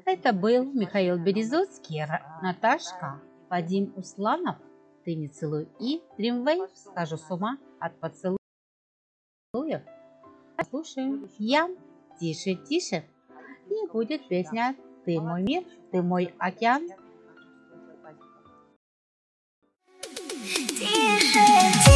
Это был Михаил Березуцкий, Наташка, Вадим Усланов, «Ты не целуй» и Dreamwave, «Схожу с ума от поцелуев». Слушаем я, тише, тише, и будет песня «Ты мой мир, ты мой океан».